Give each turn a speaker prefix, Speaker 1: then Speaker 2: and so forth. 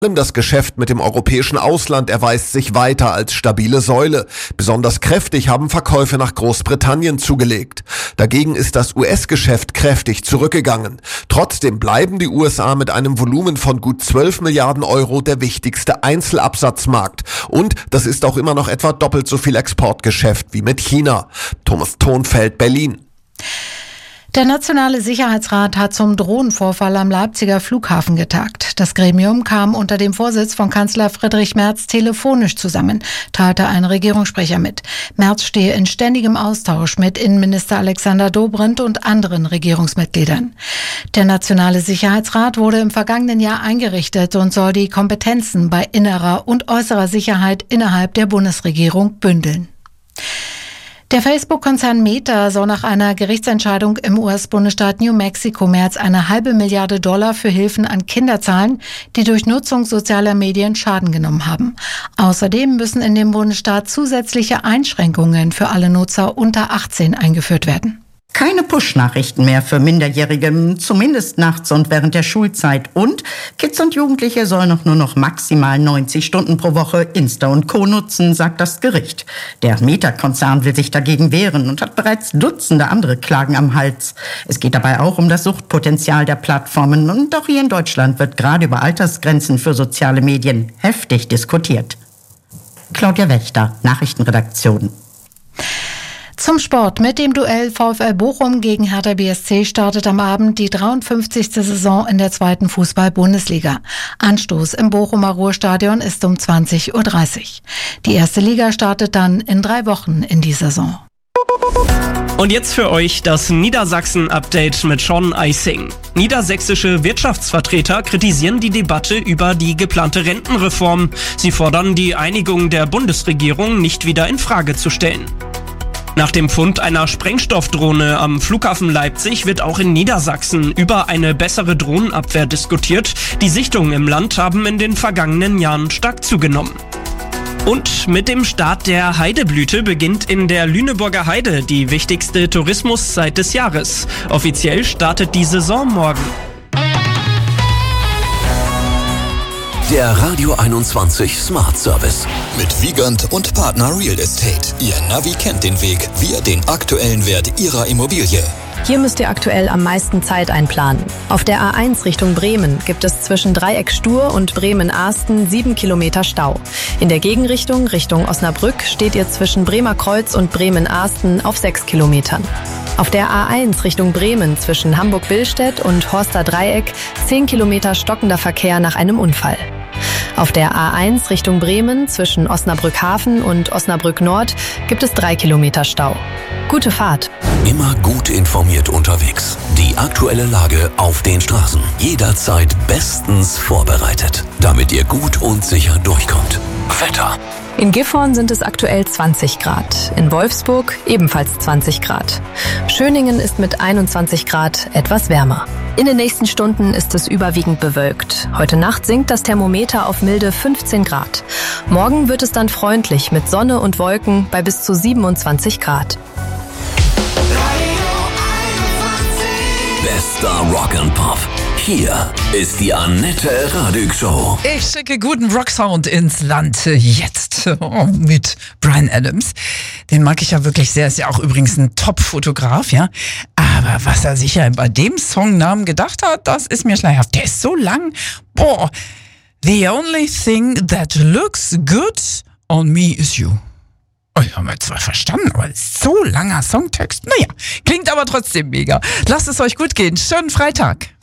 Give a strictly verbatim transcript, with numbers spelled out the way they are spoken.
Speaker 1: Das Geschäft mit dem europäischen Ausland erweist sich weiter als stabile Säule. Besonders kräftig haben Verkäufe nach Großbritannien zugelegt. Dagegen ist das U S-Geschäft kräftig zurückgegangen. Trotzdem bleiben die U S A mit einem Volumen von gut zwölf Milliarden Euro der wichtigste Einzelabsatzmarkt. Und das ist auch immer noch etwa doppelt so viel Exportgeschäft wie mit China. Thomas Thonfeld, Berlin.
Speaker 2: Der Nationale Sicherheitsrat hat zum Drohnenvorfall am Leipziger Flughafen getagt. Das Gremium kam unter dem Vorsitz von Kanzler Friedrich Merz telefonisch zusammen, teilte ein Regierungssprecher mit. Merz stehe in ständigem Austausch mit Innenminister Alexander Dobrindt und anderen Regierungsmitgliedern. Der Nationale Sicherheitsrat wurde im vergangenen Jahr eingerichtet und soll die Kompetenzen bei innerer und äußerer Sicherheit innerhalb der Bundesregierung bündeln. Der Facebook-Konzern Meta soll nach einer Gerichtsentscheidung im U S-Bundesstaat New Mexico mehr als eine halbe Milliarde Dollar für Hilfen an Kinder zahlen, die durch Nutzung sozialer Medien Schaden genommen haben. Außerdem müssen in dem Bundesstaat zusätzliche Einschränkungen für alle Nutzer unter achtzehn eingeführt werden.
Speaker 3: Keine Push-Nachrichten mehr für Minderjährige, zumindest nachts und während der Schulzeit. Und Kids und Jugendliche sollen auch nur noch maximal neunzig Stunden pro Woche Insta und Co. nutzen, sagt das Gericht. Der Meta-Konzern will sich dagegen wehren und hat bereits Dutzende andere Klagen am Hals. Es geht dabei auch um das Suchtpotenzial der Plattformen. Und auch hier in Deutschland wird gerade über Altersgrenzen für soziale Medien heftig diskutiert. Claudia Wächter, Nachrichtenredaktion.
Speaker 2: Zum Sport. Mit dem Duell VfL Bochum gegen Hertha B S C startet am Abend die dreiundfünfzigste Saison in der zweiten Fußball-Bundesliga. Anstoß im Bochumer Ruhrstadion ist um zwanzig Uhr dreißig. Die erste Liga startet dann in drei Wochen in die Saison.
Speaker 4: Und jetzt für euch das Niedersachsen-Update mit Sean Eising. Niedersächsische Wirtschaftsvertreter kritisieren die Debatte über die geplante Rentenreform. Sie fordern, die Einigung der Bundesregierung nicht wieder in Frage zu stellen. Nach dem Fund einer Sprengstoffdrohne am Flughafen Leipzig wird auch in Niedersachsen über eine bessere Drohnenabwehr diskutiert. Die Sichtungen im Land haben in den vergangenen Jahren stark zugenommen. Und mit dem Start der Heideblüte beginnt in der Lüneburger Heide die wichtigste Tourismuszeit des Jahres. Offiziell startet die Saison morgen.
Speaker 5: Der Radio einundzwanzig Smart Service.
Speaker 6: Mit Wiegand und Partner Real Estate. Ihr Navi kennt den Weg, wir den aktuellen Wert Ihrer Immobilie.
Speaker 7: Hier müsst ihr aktuell am meisten Zeit einplanen. Auf der A eins Richtung Bremen gibt es zwischen Dreieck Stur und Bremen-Ahsten sieben Kilometer Stau. In der Gegenrichtung, Richtung Osnabrück, steht ihr zwischen Bremer Kreuz und Bremen-Ahsten auf sechs Kilometern. Auf der A eins Richtung Bremen zwischen Hamburg-Billstedt und Horster Dreieck zehn Kilometer stockender Verkehr nach einem Unfall. Auf der A eins Richtung Bremen zwischen Osnabrück-Hafen und Osnabrück-Nord gibt es drei Kilometer Stau. Gute Fahrt.
Speaker 5: Immer gut informiert unterwegs. Die aktuelle Lage auf den Straßen. Jederzeit bestens vorbereitet, damit ihr gut und sicher durchkommt. Wetter.
Speaker 7: In Gifhorn sind es aktuell zwanzig Grad. In Wolfsburg ebenfalls zwanzig Grad. Schöningen ist mit einundzwanzig Grad etwas wärmer. In den nächsten Stunden ist es überwiegend bewölkt. Heute Nacht sinkt das Thermometer auf milde fünfzehn Grad. Morgen wird es dann freundlich mit Sonne und Wolken bei bis zu siebenundzwanzig Grad.
Speaker 5: Bester Rock and Pop. Hier ist die Annette Radig Show.
Speaker 8: Ich schicke guten Rocksound ins Land jetzt oh, mit Bryan Adams. Den mag ich ja wirklich sehr. Ist ja auch übrigens ein Top-Fotograf, ja. Aber was er sich ja bei dem Songnamen gedacht hat, das ist mir schleierhaft. Der ist so lang. Boah. The only thing that looks good on me is you. Oh, ich habe mir zwar verstanden, aber so langer Songtext. Naja, klingt aber trotzdem mega. Lasst es euch gut gehen. Schönen Freitag.